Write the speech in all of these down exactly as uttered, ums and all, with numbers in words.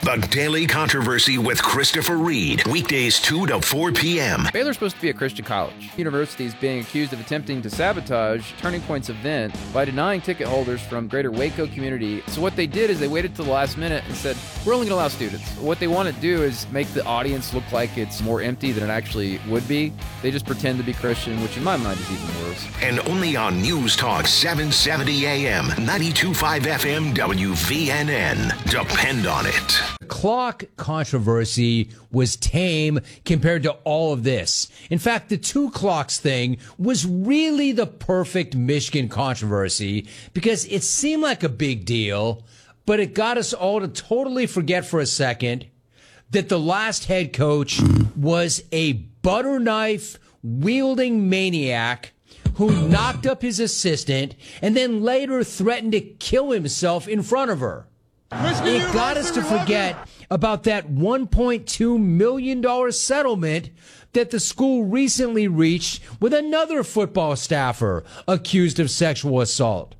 The Daily Controversy with Christopher Reed. Weekdays two to four p.m. Baylor's supposed to be a Christian college. The university is being accused of attempting to sabotage Turning Point's event by denying ticket holders from greater Waco community. So what they did is they waited till the last minute and said, we're only going to allow students. What they want to do is make the audience look like it's more empty than it actually would be. They just pretend to be Christian, which in my mind is even worse. And only on News Talk seven seventy A M, ninety-two point five F M, W V N N. Depend on it. The clock controversy was tame compared to all of this. In fact, the two clocks thing was really the perfect Michigan controversy because it seemed like a big deal, but it got us all to totally forget for a second that the last head coach was a butter knife wielding maniac who knocked up his assistant and then later threatened to kill himself in front of her. It got us to forget about that one point two million dollars settlement that the school recently reached with another football staffer accused of sexual assault.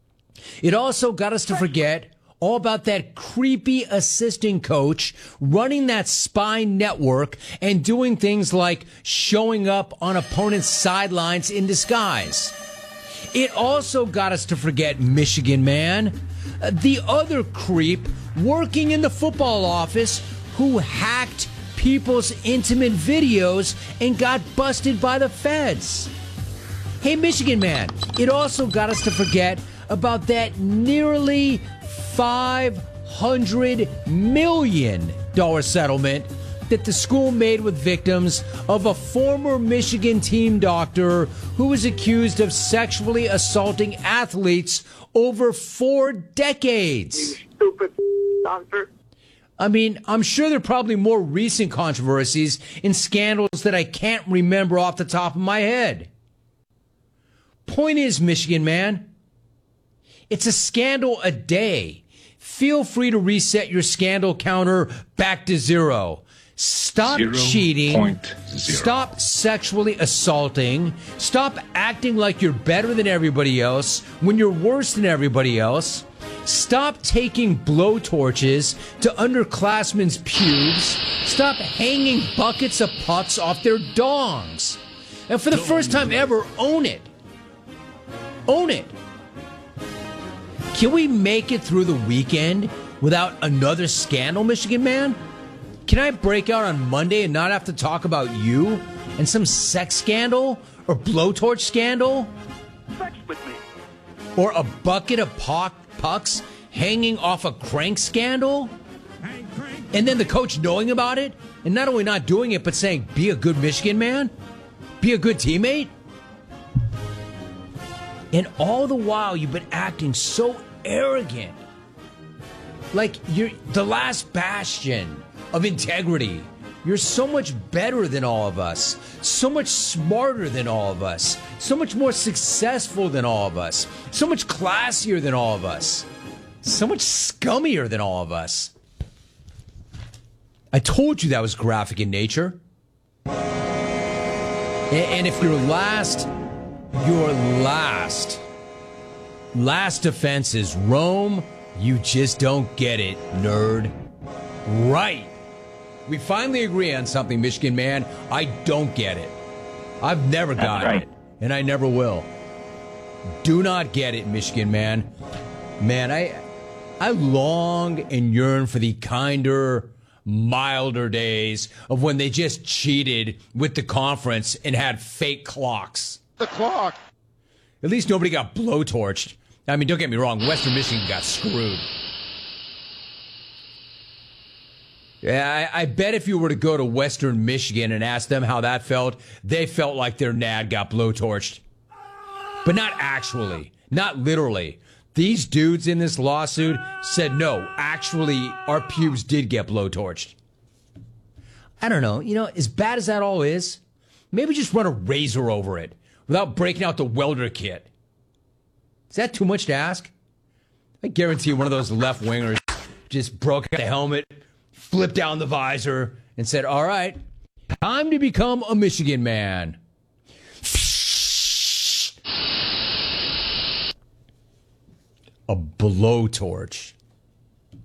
It also got us to forget all about that creepy assistant coach running that spy network and doing things like showing up on opponents' sidelines in disguise. It also got us to forget Michigan Man, the other creep working in the football office who hacked people's intimate videos and got busted by the feds. Hey, Michigan Man, it also got us to forget about that nearly five hundred million dollars settlement that the school made with victims of a former Michigan team doctor who was accused of sexually assaulting athletes over four decades. You stupid doctor. I mean, I'm sure there are probably more recent controversies and scandals that I can't remember off the top of my head. Point is, Michigan Man, it's a scandal a day. Feel free to reset your scandal counter back to zero. Stop zero cheating. Point zero. Stop sexually assaulting. Stop acting like you're better than everybody else when you're worse than everybody else. Stop taking blowtorches to underclassmen's pubes. Stop hanging buckets of pucks off their dongs. And for the first time ever, own it. Own it. Can we make it through the weekend without another scandal, Michigan Man? Can I break out on Monday and not have to talk about you and some sex scandal or blowtorch scandal? Sex with me. Or a bucket of puck, pucks hanging off a crank scandal? And then the coach knowing about it and not only not doing it, but saying, be a good Michigan Man? Be a good teammate? And all the while, you've been acting so arrogant. Like you're the last bastion of integrity. You're so much better than all of us. So much smarter than all of us. So much more successful than all of us. So much classier than all of us. So much scummier than all of us. I told you that was graphic in nature. And if you're last... Your last, last offense is Rome. You just don't get it, nerd. Right. We finally agree on something, Michigan Man. I don't get it. I've never gotten right. it, and I never will. Do not get it, Michigan Man. Man, I, I long and yearn for the kinder, milder days of when they just cheated with the conference and had fake clocks. The clock. At least nobody got blowtorched. I mean, don't get me wrong. Western Michigan got screwed. Yeah, I, I bet if you were to go to Western Michigan and ask them how that felt, they felt like their Nad got blowtorched. But not actually. Not literally. These dudes in this lawsuit said, no, actually, our pubes did get blowtorched. I don't know. You know, as bad as that all is, maybe just run a razor over it without breaking out the welder kit. Is that too much to ask? I guarantee one of those left-wingers just broke out the helmet, flipped down the visor, and said, all right, time to become a Michigan Man. A blowtorch.